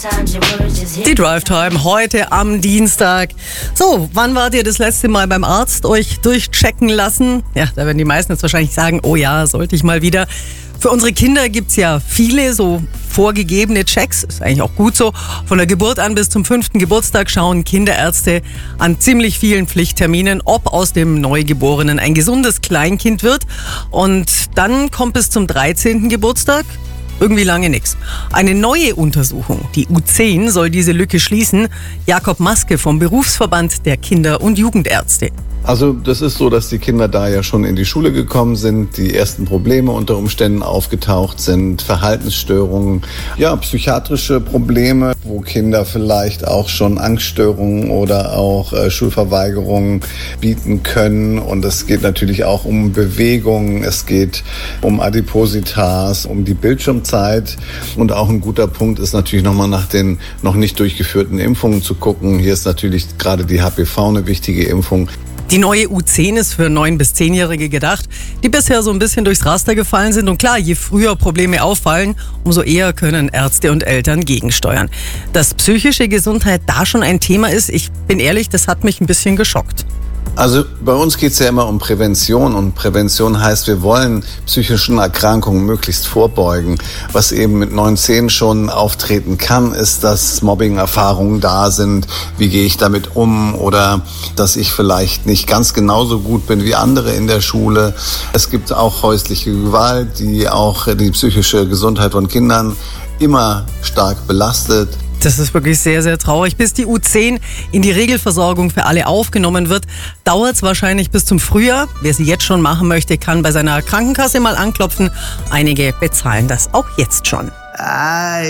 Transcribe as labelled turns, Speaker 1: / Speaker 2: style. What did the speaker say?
Speaker 1: Die Drive Time heute am Dienstag. So, wann wart ihr das letzte Mal beim Arzt euch durchchecken lassen? Ja, da werden die meisten jetzt wahrscheinlich sagen, oh ja, sollte ich mal wieder. Für unsere Kinder gibt's ja viele so vorgegebene Checks. Ist eigentlich auch gut so. Von der Geburt an bis zum 5. Geburtstag schauen Kinderärzte an ziemlich vielen Pflichtterminen, ob aus dem Neugeborenen ein gesundes Kleinkind wird. Und dann kommt bis zum 13. Geburtstag irgendwie lange nichts. Eine neue Untersuchung, die U10, soll diese Lücke schließen. Jakob Maske vom Berufsverband der Kinder- und Jugendärzte.
Speaker 2: Also das ist so, dass die Kinder da ja schon in die Schule gekommen sind, die ersten Probleme unter Umständen aufgetaucht sind, Verhaltensstörungen, ja, psychiatrische Probleme, wo Kinder vielleicht auch schon Angststörungen oder auch Schulverweigerungen bieten können. Und es geht natürlich auch um Bewegung, es geht um Adipositas, um die Bildschirmzeit. Und auch ein guter Punkt ist natürlich nochmal nach den noch nicht durchgeführten Impfungen zu gucken. Hier ist natürlich gerade die HPV eine wichtige Impfung.
Speaker 1: Die neue U10 ist für 9- bis 10-Jährige gedacht, die bisher so ein bisschen durchs Raster gefallen sind. Und klar, je früher Probleme auffallen, umso eher können Ärzte und Eltern gegensteuern. Dass psychische Gesundheit da schon ein Thema ist, ich bin ehrlich, das hat mich ein bisschen geschockt.
Speaker 2: Also bei uns geht es ja immer um Prävention und Prävention heißt, wir wollen psychischen Erkrankungen möglichst vorbeugen. Was eben mit 9, 10 schon auftreten kann, ist, dass Mobbing-Erfahrungen da sind. Wie gehe ich damit um? Oder dass ich vielleicht nicht ganz genauso gut bin wie andere in der Schule. Es gibt auch häusliche Gewalt, die auch die psychische Gesundheit von Kindern immer stark belastet.
Speaker 1: Das ist wirklich sehr, sehr traurig. Bis die U10 in die Regelversorgung für alle aufgenommen wird, dauert es wahrscheinlich bis zum Frühjahr. Wer sie jetzt schon machen möchte, kann bei seiner Krankenkasse mal anklopfen. Einige bezahlen das auch jetzt schon.